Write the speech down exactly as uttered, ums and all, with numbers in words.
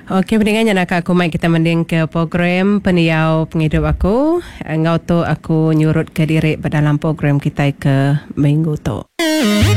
Okey, pendengar nak aku mai kita mending ke program peniau penghidup aku. Ngau tu aku nyurut ke diri dalam program kita ke minggu tu.